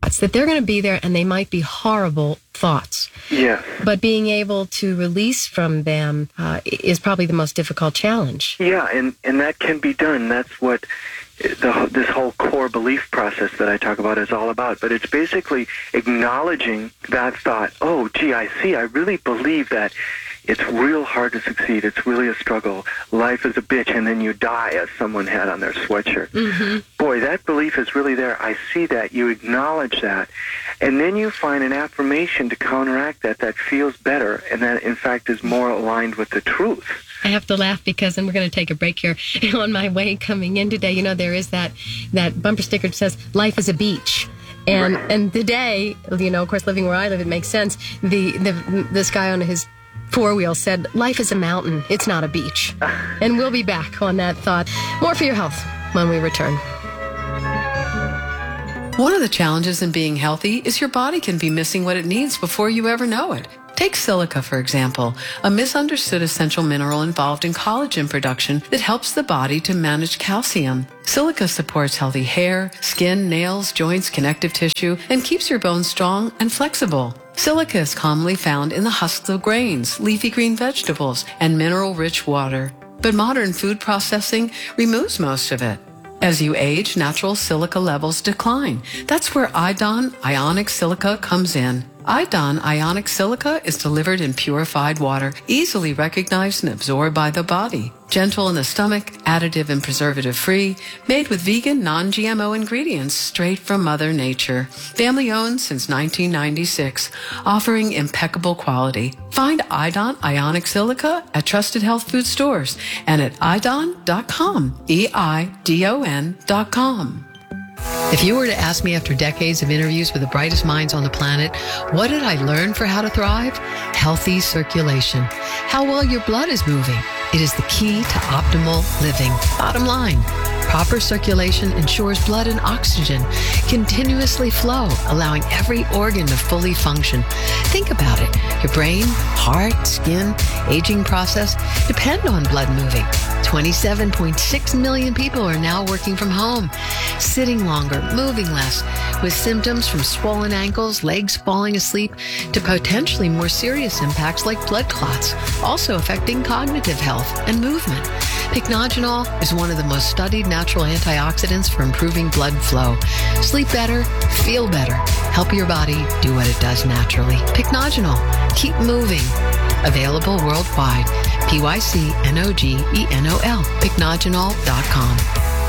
thoughts, that they're going to be there and they might be horrible thoughts. Yes. But being able to release from them is probably the most difficult challenge. Yeah, and that can be done. That's what this whole core belief process that I talk about is all about. But it's basically acknowledging that thought, oh, gee, I see, I really believe that it's real hard to succeed. It's really a struggle. Life is a bitch, and then you die, as someone had on their sweatshirt. Mm-hmm. Boy, that belief is really there. I see that. You acknowledge that. And then you find an affirmation to counteract that feels better and that, in fact, is more aligned with the truth. I have to laugh because, and we're going to take a break here, on my way coming in today, you know, there is that bumper sticker that says, life is a beach. And Right. and today, you know, of course, living where I live, it makes sense. This guy on his four-wheel said, life is a mountain, it's not a beach. And we'll be back on that thought. More for your health when we return. One of the challenges in being healthy is your body can be missing what it needs before you ever know it. Take silica, for example, a misunderstood essential mineral involved in collagen production that helps the body to manage calcium. Silica supports healthy hair, skin, nails, joints, connective tissue, and keeps your bones strong and flexible. Silica is commonly found in the husks of grains, leafy green vegetables, and mineral-rich water. But modern food processing removes most of it. As you age, natural silica levels decline. That's where Idon Ionic Silica comes in. Idon Ionic Silica is delivered in purified water, easily recognized and absorbed by the body. Gentle in the stomach, additive and preservative-free, made with vegan, non-GMO ingredients straight from Mother Nature. Family-owned since 1996, offering impeccable quality. Find Idon Ionic Silica at trusted health food stores and at idon.com, EIDON.com. If you were to ask me after decades of interviews with the brightest minds on the planet, what did I learn for how to thrive? Healthy circulation. How well your blood is moving. It is the key to optimal living. Bottom line, proper circulation ensures blood and oxygen continuously flow, allowing every organ to fully function. Think about it. Your brain, heart, skin, aging process depend on blood moving. 27.6 million people are now working from home, sitting longer, moving less, with symptoms from swollen ankles, legs falling asleep, to potentially more serious impacts like blood clots, also affecting cognitive health and movement. Pycnogenol is one of the most studied natural antioxidants for improving blood flow. Sleep better, feel better, help your body do what it does naturally. Pycnogenol, keep moving. Available worldwide. PYCNOGENOL. Pycnogenol.com.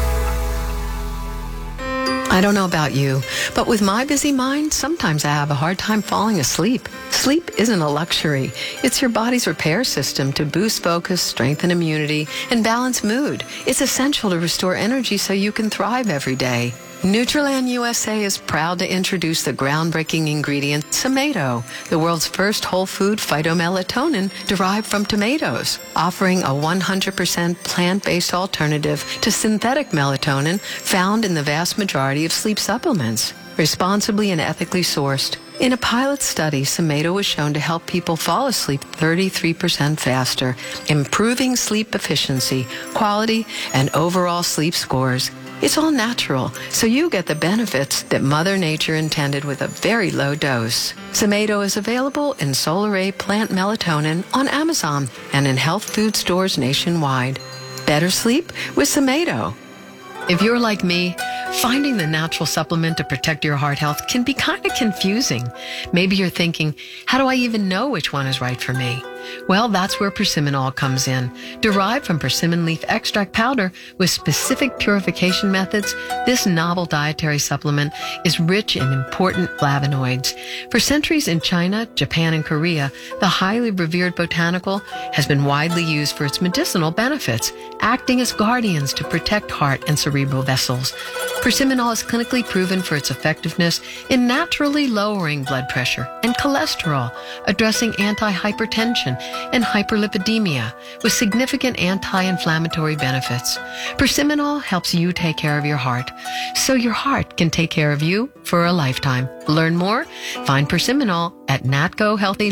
I don't know about you, but with my busy mind, sometimes I have a hard time falling asleep. Sleep isn't a luxury. It's your body's repair system to boost focus, strengthen immunity, and balance mood. It's essential to restore energy so you can thrive every day. Nutriland USA is proud to introduce the groundbreaking ingredient Somato, the world's first whole food phytomelatonin derived from tomatoes, offering a 100% plant-based alternative to synthetic melatonin found in the vast majority of sleep supplements. Responsibly and ethically sourced. In a pilot study, Somato was shown to help people fall asleep 33% faster, improving sleep efficiency, quality, and overall sleep scores. It's all natural, so you get the benefits that Mother Nature intended with a very low dose. Somato is available in Solaray Plant Melatonin on Amazon and in health food stores nationwide. Better sleep with Somato. If you're like me, finding the natural supplement to protect your heart health can be kind of confusing. Maybe you're thinking, how do I even know which one is right for me? Well, that's where Persimmon comes in. Derived from persimmon leaf extract powder with specific purification methods, this novel dietary supplement is rich in important flavonoids. For centuries in China, Japan, and Korea, the highly revered botanical has been widely used for its medicinal benefits, acting as guardians to protect heart and cerebral vessels. Persimmon is clinically proven for its effectiveness in naturally lowering blood pressure and cholesterol, addressing anti-hypertension and hyperlipidemia with significant anti-inflammatory benefits. Persimmon helps you take care of your heart, so your heart can take care of you for a lifetime. Learn more? Find Persimmon at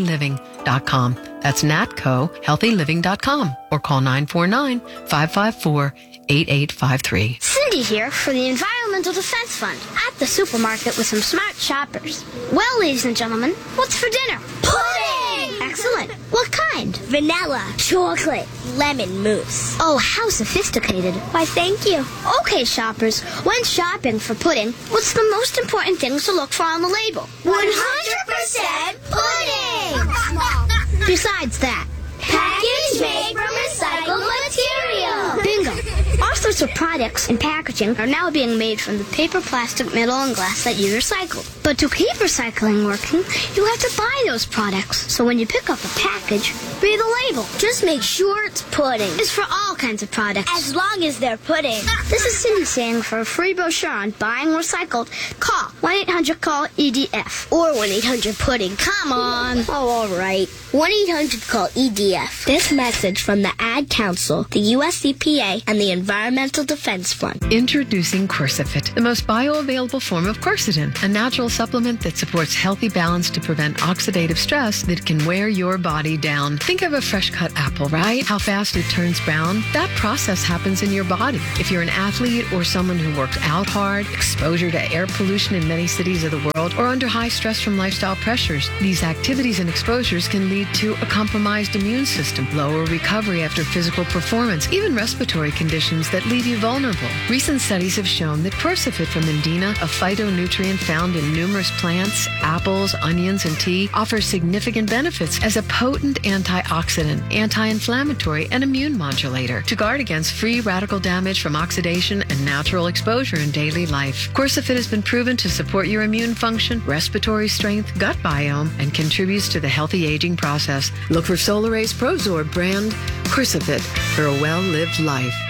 natcohealthyliving.com. That's natcohealthyliving.com or call 949-554 8853. Cindy here for the Environmental Defense Fund at the supermarket with some smart shoppers. Well, ladies and gentlemen, what's for dinner? Pudding! Excellent. What kind? Vanilla, chocolate, lemon mousse. Oh, how sophisticated. Why, thank you. Okay, shoppers, when shopping for pudding, what's the most important things to look for on the label? 100% pudding! Besides that, Package made from recycled material. bingo. All sorts of products and packaging are now being made from the paper, plastic, metal, and glass that you recycle. But to keep recycling working, you have to buy those products. So when you pick up a package, read the label. Just make sure it's pudding. It's for all kinds of products. As long as they're pudding. This is Cindy saying for a free brochure on buying recycled, call 1-800-CALL-EDF. Or 1-800-PUDDING. Come on. Oh, all right. 1-800-CALL-EDF. This message from the Ad Council, the U.S. EPA, and the Environmental Defense Fund. Introducing Quercifit, the most bioavailable form of quercetin, a natural supplement that supports healthy balance to prevent oxidative stress that can wear your body down. Think of a fresh cut apple, right? How fast it turns brown? That process happens in your body. If you're an athlete or someone who works out hard, exposure to air pollution in many cities of the world, or under high stress from lifestyle pressures, these activities and exposures can lead to a compromised immune system, lower recovery after physical performance, even respiratory conditions that leave you vulnerable. Recent studies have shown that Quercifit from Indena, a phytonutrient found in numerous plants, apples, onions, and tea, offers significant benefits as a potent antioxidant, anti-inflammatory, and immune modulator to guard against free radical damage from oxidation and natural exposure in daily life. Quercifit has been proven to support your immune function, respiratory strength, gut biome, and contributes to the healthy aging process. Look for Solaraze Prozorb brand Quercifit for a well-lived life.